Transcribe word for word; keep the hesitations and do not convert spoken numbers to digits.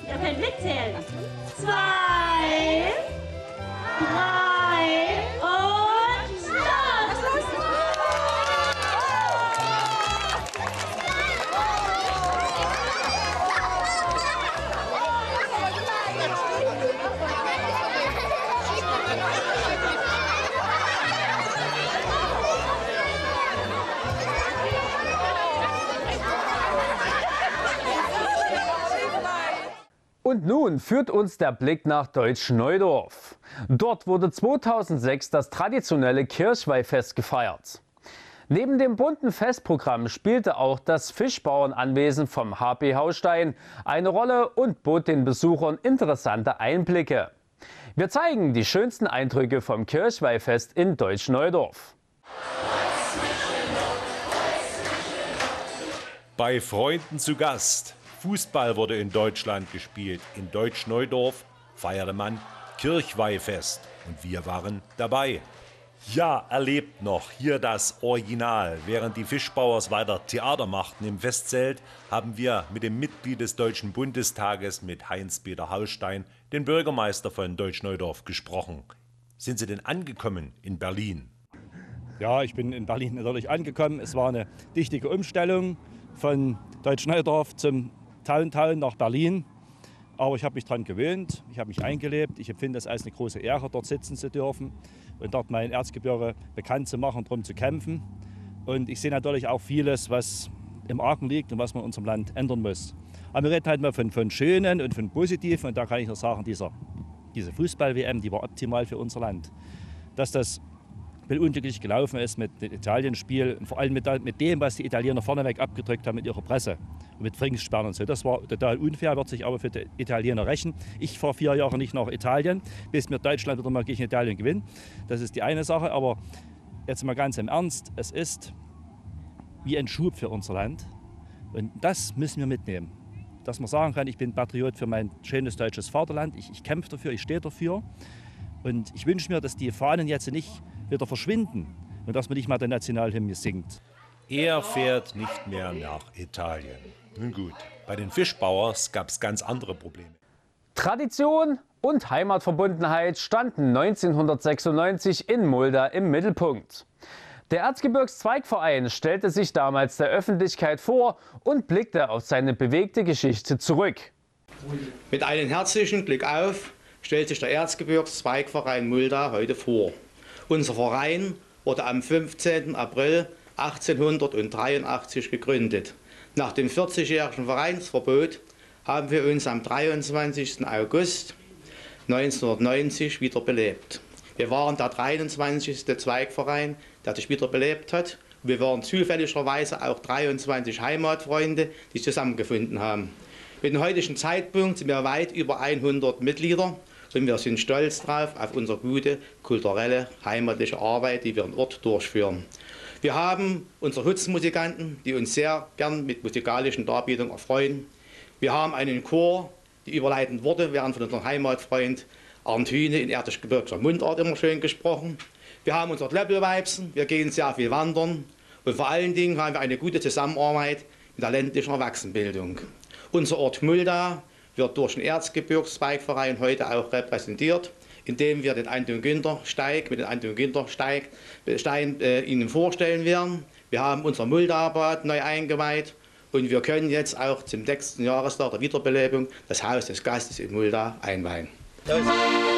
Ihr könnt mitzählen. Zwei, drei und Stopp! Und nun führt uns der Blick nach Deutsch-Neudorf. Dort wurde zweitausendsechs das traditionelle Kirchweihfest gefeiert. Neben dem bunten Festprogramm spielte auch das Fischbauernanwesen vom H B Haustein eine Rolle und bot den Besuchern interessante Einblicke. Wir zeigen die schönsten Eindrücke vom Kirchweihfest in Deutsch-Neudorf. Bei Freunden zu Gast. Fußball wurde in Deutschland gespielt. In Deutsch-Neudorf feierte man Kirchweihfest und wir waren dabei. Ja, erlebt noch hier das Original. Während die Fischbauers weiter Theater machten im Festzelt, haben wir mit dem Mitglied des Deutschen Bundestages, mit Heinz-Peter Haustein, den Bürgermeister von Deutsch-Neudorf, gesprochen. Sind Sie denn angekommen in Berlin? Ja, ich bin in Berlin natürlich angekommen. Es war eine dichtige Umstellung von Deutsch-Neudorf zum Town Town nach Berlin. Aber ich habe mich daran gewöhnt, ich habe mich eingelebt. Ich empfinde es als eine große Ehre, dort sitzen zu dürfen und dort mein Erzgebirge bekannt zu machen, darum zu kämpfen. Und ich sehe natürlich auch vieles, was im Argen liegt und was man in unserem Land ändern muss. Aber wir reden halt mal von, von Schönen und von Positiven. Und da kann ich nur sagen, dieser, diese Fußball-W M, die war optimal für unser Land. Dass das unglücklich gelaufen ist mit dem Italien-Spiel, vor allem mit, mit dem, was die Italiener vorneweg abgedrückt haben mit ihrer Presse und mit Pfingstssperren und so. Das war total unfair, wird sich aber für die Italiener rächen. Ich fahre vier Jahre nicht nach Italien, bis mir Deutschland wieder mal gegen Italien gewinnt. Das ist die eine Sache, aber jetzt mal ganz im Ernst, es ist wie ein Schub für unser Land und das müssen wir mitnehmen. Dass man sagen kann, ich bin Patriot für mein schönes deutsches Vaterland, ich, ich kämpfe dafür, ich stehe dafür und ich wünsche mir, dass die Fahnen jetzt nicht wieder verschwinden und dass man nicht mal den Nationalhymne singt. Er fährt nicht mehr nach Italien. Nun gut, bei den Fischbauers gab es ganz andere Probleme. Tradition und Heimatverbundenheit standen neunzehnhundertsechsundneunzig in Mulda im Mittelpunkt. Der Erzgebirgszweigverein stellte sich damals der Öffentlichkeit vor und blickte auf seine bewegte Geschichte zurück. Mit einem herzlichen Glück auf stellt sich der Erzgebirgszweigverein Mulda heute vor. Unser Verein wurde am fünfzehnten April achtzehnhundertdreiundachtzig gegründet. Nach dem vierzigjährigen Vereinsverbot haben wir uns am dreiundzwanzigsten August neunzehnhundertneunzig wiederbelebt. Wir waren der dreiundzwanzigste Zweigverein, der sich wiederbelebt hat. Und wir waren zufälligerweise auch dreiundzwanzig Heimatfreunde, die zusammengefunden haben. Mit dem heutigen Zeitpunkt sind wir weit über hundert Mitglieder. Und wir sind stolz darauf, auf unsere gute, kulturelle, heimatliche Arbeit, die wir im Ort durchführen. Wir haben unsere Hutzmusikanten, die uns sehr gern mit musikalischen Darbietungen erfreuen. Wir haben einen Chor, die überleitenden Worte werden von unserem Heimatfreund Arndt Hühne in erzgebirgischer Mundart immer schön gesprochen. Wir haben unser Löppelweibsen, wir gehen sehr viel wandern. Und vor allen Dingen haben wir eine gute Zusammenarbeit mit der ländlichen Erwachsenenbildung. Unser Ort Mulda wird durch den Erzgebirgszweigverein heute auch repräsentiert, indem wir den Anton Günther Steig mit dem Anton Günther Steig, Stein äh, Ihnen vorstellen werden. Wir haben unser Mulda-Bad neu eingeweiht und wir können jetzt auch zum sechsten Jahrestag der Wiederbelebung das Haus des Gastes in Mulda einweihen.